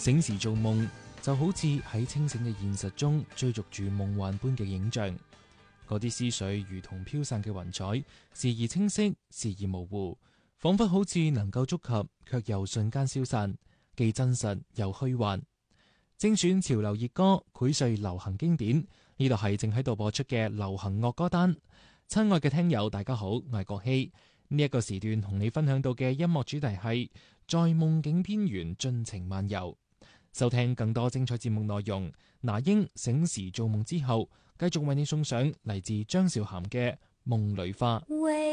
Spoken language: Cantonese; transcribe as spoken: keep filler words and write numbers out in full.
醒時做夢就好似喺清醒嘅現實中追逐住夢幻般嘅影像，嗰啲思緒如同飄散嘅雲彩，時而清晰，時而模糊，仿佛好似能夠觸及，卻又瞬間消散，既真實又虛幻。精選潮流熱歌，膾炙流行經典，呢度係正喺度播出嘅流行樂歌單。親愛嘅聽友大家好，我係國希。呢一個時段同你分享到嘅音樂主題係在夢境邊緣盡情漫遊。收聽更多精彩節目內容，那英醒時做夢之後，繼續為你送上嚟自張韶涵嘅夢裏花。